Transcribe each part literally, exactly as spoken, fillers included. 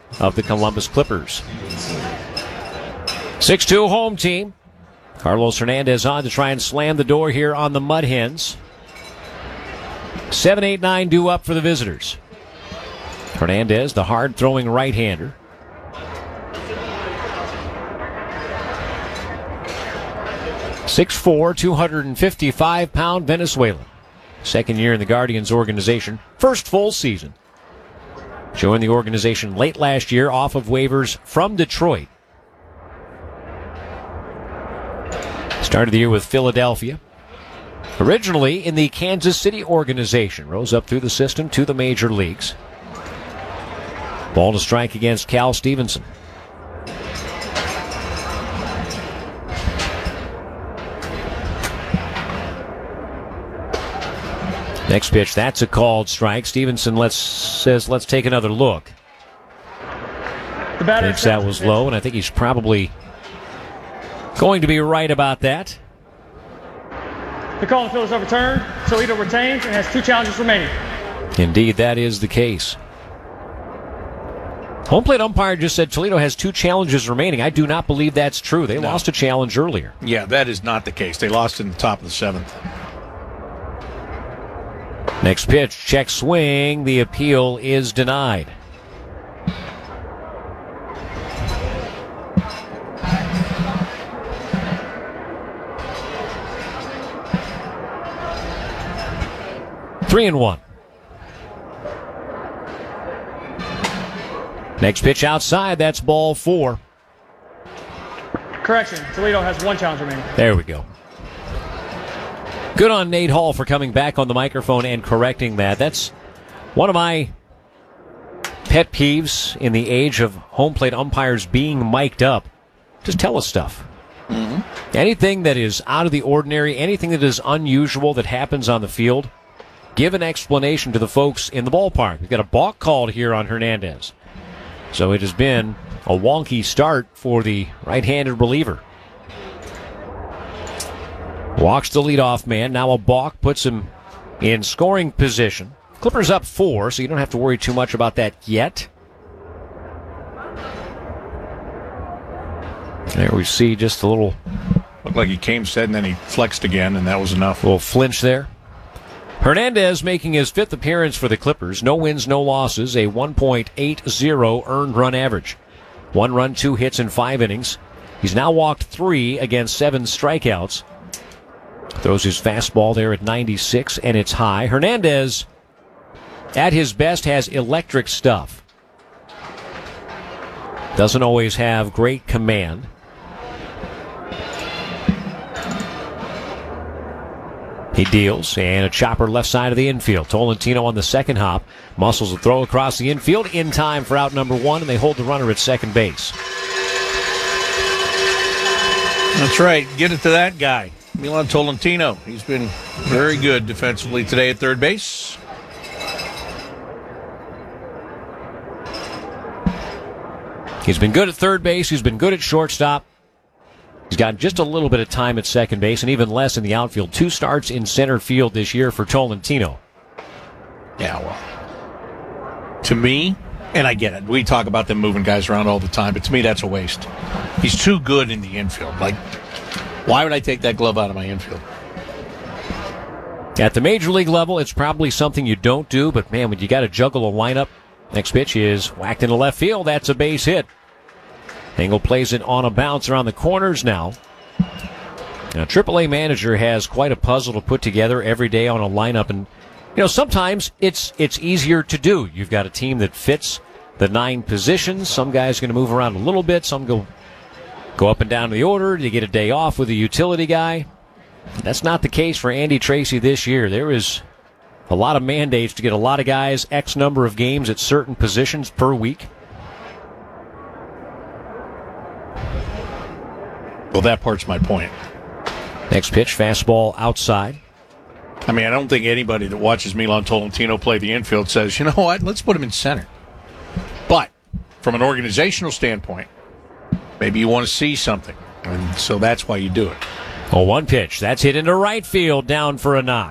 of the Columbus Clippers. six two home team. Carlos Hernandez on to try and slam the door here on the Mud Hens. seven eight nine due up for the visitors. Hernandez, the hard-throwing right-hander. six four, two hundred fifty-five pound Venezuelan. Second year in the Guardians organization. First full season. Joined the organization late last year off of waivers from Detroit. Started the year with Philadelphia. Originally in the Kansas City organization. Rose up through the system to the major leagues. Ball to strike against Cal Stevenson. Next pitch, that's a called strike. Stevenson let's, says, let's take another look. The batter thinks that was low, and I think he's probably going to be right about that. The call on the field is overturned. Toledo retains and has two challenges remaining. Indeed, that is the case. Home plate umpire just said Toledo has two challenges remaining. I do not believe that's true. They no. lost a challenge earlier. Yeah, that is not the case. They lost in the top of the seventh. Next pitch, check swing. The appeal is denied. Three and one. Next pitch outside, that's ball four. Correction, Toledo has one challenge remaining. There we go. Good on Nate Hall for coming back on the microphone and correcting that. That's one of my pet peeves in the age of home plate umpires being mic'd up. Just tell us stuff. Mm-hmm. Anything that is out of the ordinary, anything that is unusual that happens on the field, give an explanation to the folks in the ballpark. We've got a balk called here on Hernandez. So it has been a wonky start for the right-handed reliever. Walks the leadoff man. Now a balk puts him in scoring position. Clippers up four, so you don't have to worry too much about that yet. There we see just a little... Looked like he came set and then he flexed again, and that was enough. A little flinch there. Hernandez making his fifth appearance for the Clippers. No wins, no losses. A one point eight oh earned run average. One run, two hits in five innings. He's now walked three against seven strikeouts. Throws his fastball there at ninety-six, and it's high. Hernandez, at his best, has electric stuff. Doesn't always have great command. He deals, and a chopper left side of the infield. Tolentino on the second hop. Muscles a throw across the infield in time for out number one, and they hold the runner at second base. That's right. Get it to that guy, Milan Tolentino. He's been very good defensively today at third base. He's been good at third base. He's been good at shortstop. He's got just a little bit of time at second base and even less in the outfield. Two starts in center field this year for Tolentino. Yeah, well, to me, and I get it, we talk about them moving guys around all the time, but to me that's a waste. He's too good in the infield. Like, why would I take that glove out of my infield? At the major league level, it's probably something you don't do, but man, when you got to juggle a lineup, next pitch is whacked into left field. That's a base hit. Engel plays it on a bounce around the corners now. Now, triple A manager has quite a puzzle to put together every day on a lineup, and you know sometimes it's it's easier to do. You've got a team that fits the nine positions. Some guys are going to move around a little bit. Some go go up and down the order. You get a day off with a utility guy. That's not the case for Andy Tracy this year. There is a lot of mandates to get a lot of guys X number of games at certain positions per week. Well, that part's my point. Next pitch, fastball outside. I mean, I don't think anybody that watches Milan Tolentino play the infield says, you know what, let's put him in center. But from an organizational standpoint, maybe you want to see something. And so that's why you do it. Oh, one pitch. That's hit into right field, down for a knock.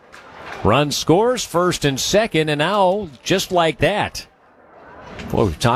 Run scores, first and second, and now, just like that. Boy, we've talked